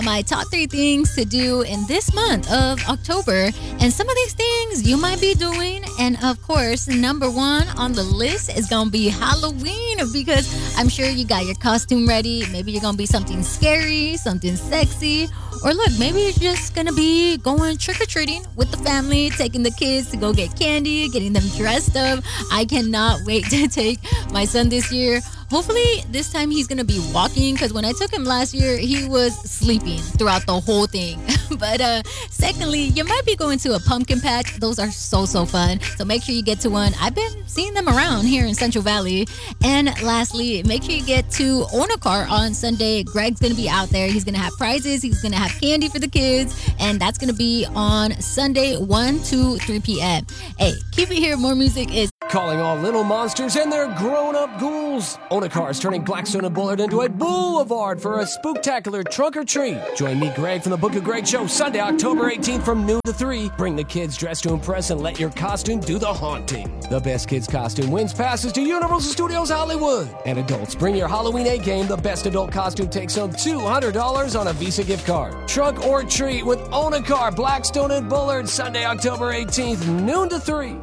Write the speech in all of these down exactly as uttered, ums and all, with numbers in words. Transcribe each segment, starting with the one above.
my top three things to do in this month of October. And some of these things you might be doing. And of course, number one on the list is going to be Halloween, because I'm sure you got your costume ready. Maybe you're going to be something scary, something sexy. Or look, maybe you're just going to be going trick-or-treating with the family, taking the kids to go get candy, getting them dressed up. I cannot wait to take my son this year. Hopefully this time he's going to be walking, because when I took him last year, he was sleeping throughout the whole thing. But uh, secondly, you might be going to a pumpkin patch. Those are so, so fun. So make sure you get to one. I've been seeing them around here in Central Valley. And lastly, make sure you get to own a car on Sunday. Greg's going to be out there. He's going to have prizes. He's going to have candy for the kids. And that's going to be on Sunday, one to three p.m. Hey, keep it here. More music is calling all little monsters and their grown-up ghouls. Onacar is turning Blackstone and Bullard into a boulevard for a spooktacular trunk-or-treat. Join me, Greg, from the Book of Greg Show, Sunday, October eighteenth from noon to three. Bring the kids dressed to impress and let your costume do the haunting. The best kids costume wins passes to Universal Studios Hollywood. And adults, bring your Halloween A-game. The best adult costume takes home two hundred dollars on a Visa gift card. Trunk or treat with Onacar, Blackstone and Bullard, Sunday, October eighteenth, noon to three.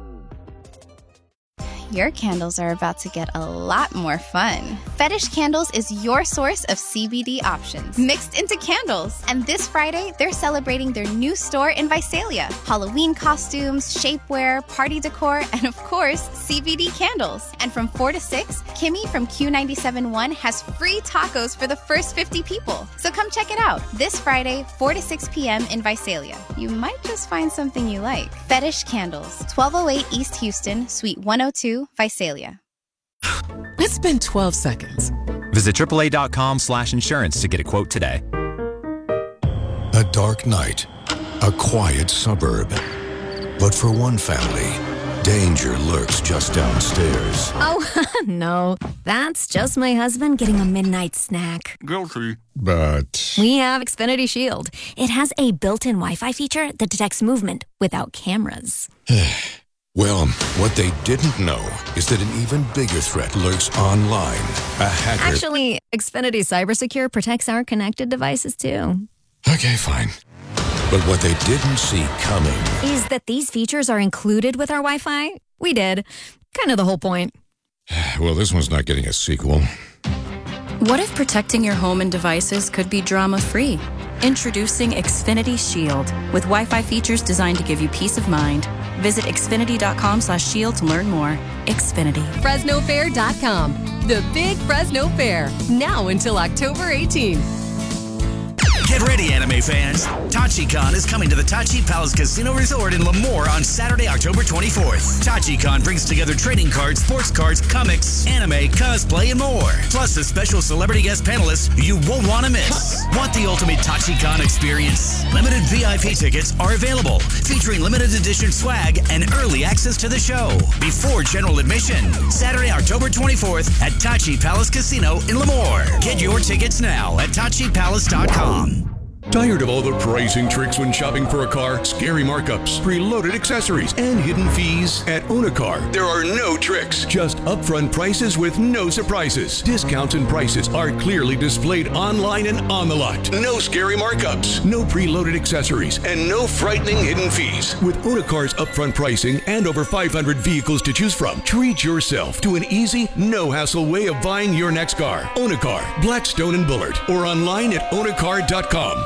Your candles are about to get a lot more fun. Fetish Candles is your source of C B D options mixed into candles. And this Friday, they're celebrating their new store in Visalia. Halloween costumes, shapewear, party decor, and of course, C B D candles. And from four to six, Kimmy from Q ninety-seven point one has free tacos for the first fifty people. So come check it out this Friday, four to six p.m. in Visalia. You might just find something you like. Fetish Candles, twelve oh eight East Houston, Suite one oh two, Visalia. It's been twelve seconds. Visit triple A dot com slash insurance to get a quote today. A dark night, a quiet suburb. But for one family, danger lurks just downstairs. Oh, no. That's just my husband getting a midnight snack. Guilty. But we have Xfinity Shield. It has a built-in Wi-Fi feature that detects movement without cameras. Well, what they didn't know is that an even bigger threat lurks online. A hacker... Actually, Xfinity Cybersecure protects our connected devices, too. Okay, fine. But what they didn't see coming... is that these features are included with our Wi-Fi. We did. Kind of the whole point. Well, this one's not getting a sequel. What if protecting your home and devices could be drama-free? Introducing Xfinity Shield, with Wi-Fi features designed to give you peace of mind. Visit xfinity dot com slash shield to learn more. Xfinity. Fresno Fair dot com. The Big Fresno Fair. Now until October eighteenth. Get ready, anime fans. TachiCon is coming to the Tachi Palace Casino Resort in Lemoore on Saturday, October twenty-fourth. TachiCon brings together trading cards, sports cards, comics, anime, cosplay, and more. Plus, a special celebrity guest panelist you won't want to miss. Want the ultimate TachiCon experience? Limited V I P tickets are available, featuring limited edition swag and early access to the show. Before general admission, Saturday, October twenty-fourth at Tachi Palace Casino in Lemoore. Get your tickets now at tachi palace dot com. Tired of all the pricing tricks when shopping for a car? Scary markups, preloaded accessories, and hidden fees? At Onacar, there are no tricks. Just upfront prices with no surprises. Discounts and prices are clearly displayed online and on the lot. No scary markups, no preloaded accessories, and no frightening hidden fees. With Onacar's upfront pricing and over five hundred vehicles to choose from, treat yourself to an easy, no-hassle way of buying your next car. Onacar, Blackstone and Bullard, or online at onacar dot com.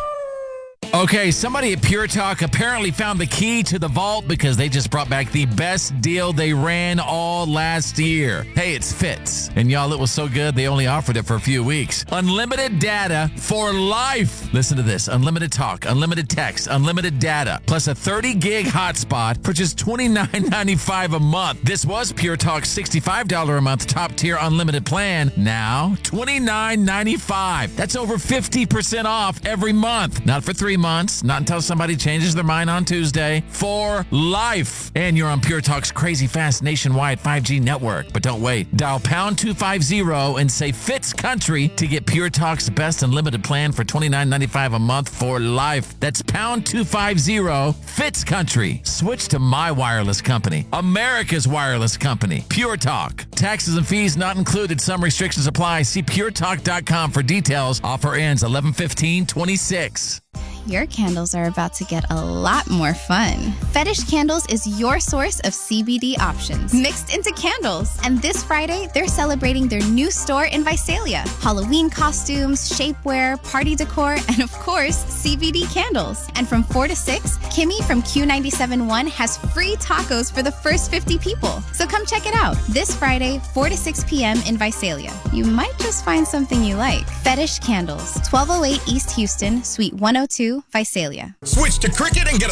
Okay, somebody at Pure Talk apparently found the key to the vault because they just brought back the best deal they ran all last year. Hey, it's Fitz. And y'all, it was so good, they only offered it for a few weeks. Unlimited data for life. Listen to this. Unlimited talk, unlimited text, unlimited data, plus a thirty gig hotspot for just twenty-nine ninety-five a month. This was Pure Talk's sixty-five dollars a month top tier unlimited plan. Now, twenty-nine ninety-five. That's over fifty percent off every month. Not for three months, not until somebody changes their mind on Tuesday, for life. And you're on Pure Talk's crazy fast nationwide five G network. But don't wait. Dial pound two fifty and say Fitz Country to get Pure Talk's best unlimited plan for twenty-nine ninety-five a month for life. That's pound two fifty, Fitz Country. Switch to my wireless company, America's wireless company, Pure Talk. Taxes and fees not included. Some restrictions apply. See pure talk dot com for details. Offer ends eleven fifteen twenty-six. Your candles are about to get a lot more fun. Fetish Candles is your source of C B D options mixed into candles. And this Friday, they're celebrating their new store in Visalia. Halloween costumes, shapewear, party decor, and of course, C B D candles. And from four to six, Kimmy from Q ninety-seven point one has free tacos for the first fifty people. So come check it out this Friday, four to six p.m. in Visalia. You might just find something you like. Fetish Candles, twelve oh eight East Houston, Suite one oh two, Visalia. Switch to Cricket and get